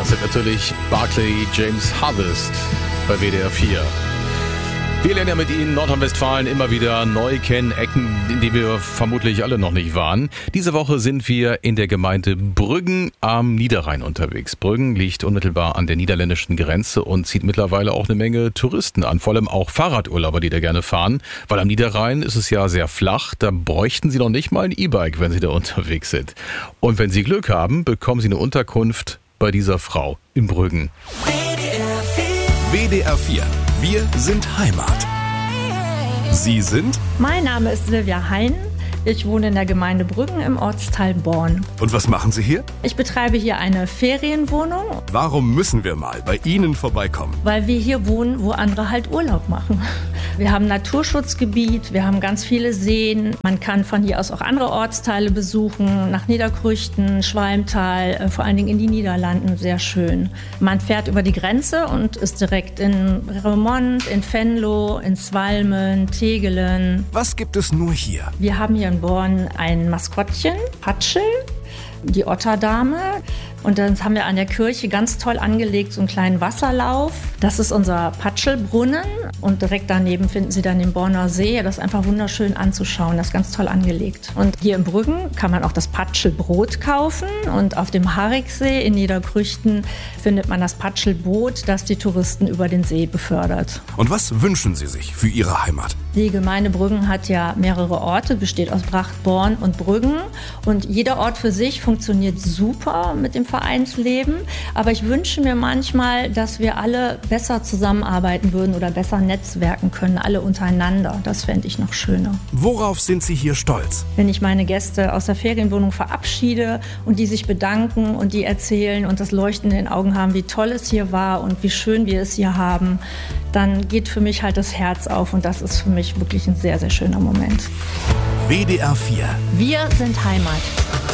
Das sind natürlich Barclay James Harvest bei WDR 4. Wir lernen ja mit Ihnen Nordrhein-Westfalen immer wieder neu kennen, Ecken, in die wir vermutlich alle noch nicht waren. Diese Woche sind wir in der Gemeinde Brüggen am Niederrhein unterwegs. Brüggen liegt unmittelbar an der niederländischen Grenze und zieht mittlerweile auch eine Menge Touristen an, vor allem auch Fahrradurlauber, die da gerne fahren. Weil am Niederrhein ist es ja sehr flach, da bräuchten Sie noch nicht mal ein E-Bike, wenn Sie da unterwegs sind. Und wenn Sie Glück haben, bekommen Sie eine Unterkunft bei dieser Frau in Brüggen. WDR 4. Wir sind Heimat. Sie sind? Mein Name ist Silvia Hein. Ich wohne in der Gemeinde Brüggen im Ortsteil Born. Und was machen Sie hier? Ich betreibe hier eine Ferienwohnung. Warum müssen wir mal bei Ihnen vorbeikommen? Weil wir hier wohnen, wo andere halt Urlaub machen. Wir haben ein Naturschutzgebiet, wir haben ganz viele Seen. Man kann von hier aus auch andere Ortsteile besuchen, nach Niederkrüchten, Schwalmtal, vor allen Dingen in die Niederlanden, sehr schön. Man fährt über die Grenze und ist direkt in Remont, in Venlo, in Swalmen, Tegelen. Was gibt es nur hier? Wir haben hier in Born ein Maskottchen, Patschel, die Otterdame. Und dann haben wir an der Kirche ganz toll angelegt so einen kleinen Wasserlauf. Das ist unser Patschelbrunnen und direkt daneben finden Sie dann den Borner See. Das ist einfach wunderschön anzuschauen, das ist ganz toll angelegt. Und hier in Brüggen kann man auch das Patschelbrot kaufen und auf dem Hariksee in Niederkrüchten findet man das Patschelboot, das die Touristen über den See befördert. Und was wünschen Sie sich für Ihre Heimat? Die Gemeinde Brüggen hat ja mehrere Orte, besteht aus Bracht, Born und Brüggen. Und jeder Ort für sich funktioniert super mit dem Vereinsleben. Aber ich wünsche mir manchmal, dass wir alle besser zusammenarbeiten würden oder besser netzwerken können, alle untereinander. Das fände ich noch schöner. Worauf sind Sie hier stolz? Wenn ich meine Gäste aus der Ferienwohnung verabschiede und die sich bedanken und die erzählen und das Leuchten in den Augen haben, wie toll es hier war und wie schön wir es hier haben, dann geht für mich halt das Herz auf und das ist für mich wirklich ein sehr, sehr schöner Moment. WDR 4. Wir sind Heimat.